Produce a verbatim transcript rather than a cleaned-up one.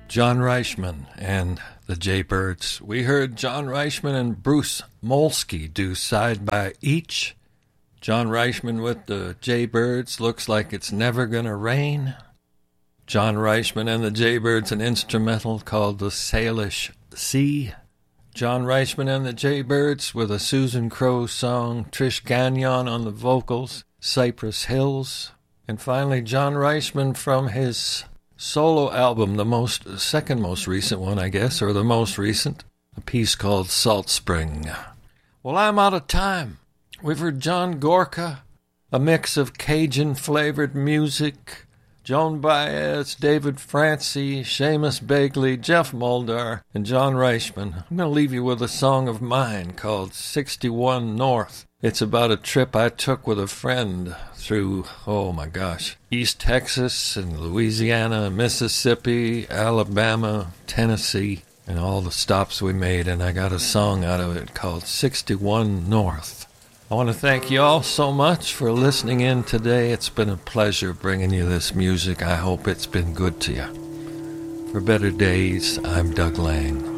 John Reichman and the Jaybirds. We heard John Reichman and Bruce Molsky do Side by Each. John Reichman with the Jaybirds, Looks Like It's Never Gonna Rain. John Reichman and the Jaybirds, an instrumental called The Salish Sea. John Reichman and the Jaybirds with a Susan Crowe song, Trish Gagnon on the vocals, Cypress Hills. And finally, John Reichman from his solo album, the most second most recent one, I guess, or the most recent, a piece called Salt Spring. Well, I'm out of time. We've heard John Gorka, a mix of Cajun-flavored music, Joan Baez, David Francie, Seamus Begley, Jeff Muldaur, and John Reichman. I'm going to leave you with a song of mine called sixty-one North. It's about a trip I took with a friend through, oh my gosh, East Texas and Louisiana, Mississippi, Alabama, Tennessee, and all the stops we made, and I got a song out of it called sixty-one North. I want to thank you all so much for listening in today. It's been a pleasure bringing you this music. I hope it's been good to you. For Better Days, I'm Doug Lang.